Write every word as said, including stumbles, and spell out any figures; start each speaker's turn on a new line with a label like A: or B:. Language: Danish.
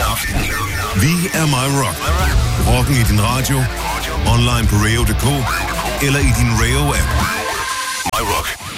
A: aften. Vi er My Rock. Rocken i din radio, online på radio punktum d k eller i din Rayo-app. My Rock.